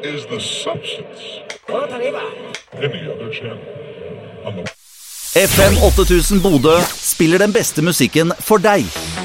is the substance. Any other channel on the FM 8000 Bodø spiller den beste musikken for deg.